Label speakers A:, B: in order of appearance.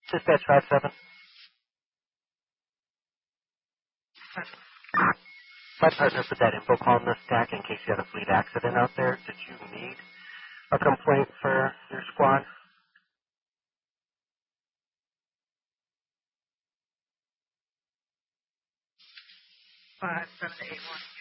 A: Dispatch 5-7. My partner put that info call in the stack in case you had a fleet accident out there. Did you need a complaint for your squad?
B: 5781.